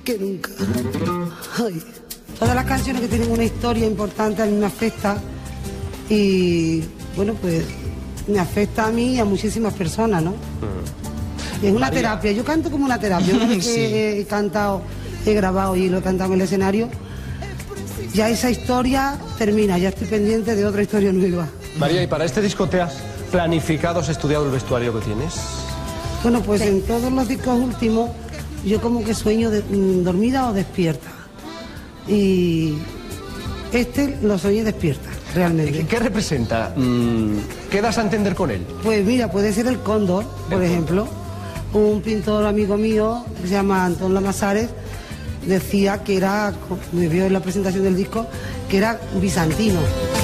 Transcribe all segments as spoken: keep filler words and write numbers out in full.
que nunca. Ay. Todas las canciones que tienen una historia importante a mí me afecta y, bueno, pues me afecta a mí y a muchísimas personas, ¿no? Y es una María. terapia, yo canto como una terapia. Una vez que Sí. he cantado, he grabado y lo he cantado en el escenario, ya esa historia termina, ya estoy pendiente de otra historia nueva. María, ¿y para este disco te has planificado, has estudiado el vestuario que tienes? Bueno, pues en todos los discos últimos yo como que sueño de, mm, dormida o despierta. Y este lo soñé despierta, realmente. ¿Qué, qué representa? Mm, ¿Qué das a entender con él? Pues mira, puede ser el cóndor, por ejemplo. Un pintor amigo mío, que se llama Antón Lamazares, decía que era, me vio en la presentación del disco, que era bizantino.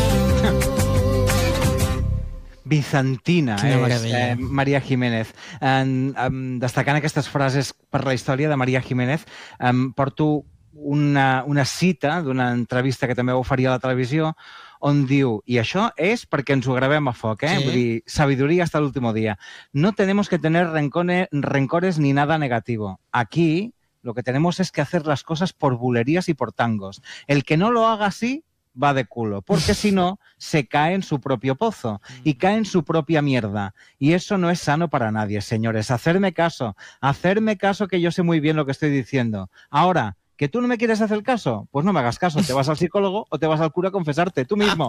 Bizantina, Quina és meravella. eh, Maria Jiménez. En, en, destacant aquestes frases per la història de Maria Jiménez, em, porto una, una cita d'una entrevista que també va oferir a la televisió on diu, i això és perquè ens ho gravem a foc, eh? Sí. Vull dir, sabiduría hasta el último día. No tenemos que tener rencone, rencores ni nada negativo. Aquí lo que tenemos es que hacer las cosas por bulerías y por tangos. El que no lo haga así va de culo, porque si no, se cae en su propio pozo y cae en su propia mierda. Y eso no es sano para nadie, señores. Hacerme caso, hacerme caso que yo sé muy bien lo que estoy diciendo. Ahora, ¿que tú no me quieres hacer caso? Pues no me hagas caso. Te vas al psicólogo o te vas al cura a confesarte, tú mismo.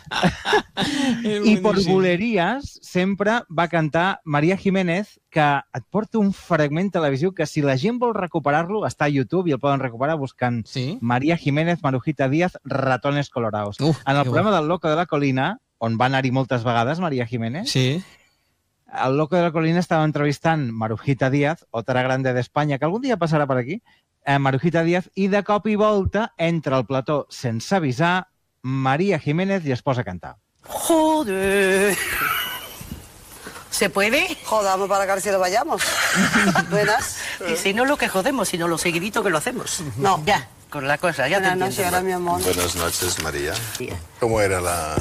I per buleries sempre va cantar Maria Jiménez, que et porta un fragment televisiu que si la gent vol recuperar-lo està a YouTube i el poden recuperar buscant Sí? María Jiménez, Marujita Díaz, Ratones Colorados. Uf, en el que programa del Loco de la Colina, on va anar-hi moltes vegades María Jiménez, Sí. el Loco de la Colina estava entrevistant Marujita Díaz, otra grande d'Espanya, que algun dia passarà per aquí, eh, Marujita Díaz, i de cop i volta entra al plató sense avisar María Jiménez i es posa a cantar. Joder. ¿Se puede? Jodamos para que al cielo vayamos. Buenas. Y si no lo que jodemos, sino lo seguidito que lo hacemos. No. Ya, con la cosa, ya Buenas te noches, entiendo. ahora mi amor. Buenas noches, María. Bien. ¿Cómo era la...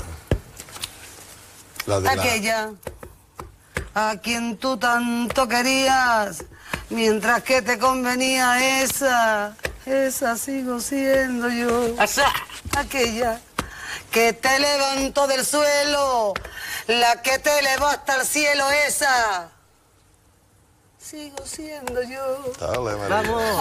la de la... Aquella a quien tú tanto querías, mientras que te convenía esa, esa sigo siendo yo. ¡Asá! Aquella que te levantó del suelo, la que te elevó hasta el cielo, esa sigo siendo yo. Dale, María. Vamos.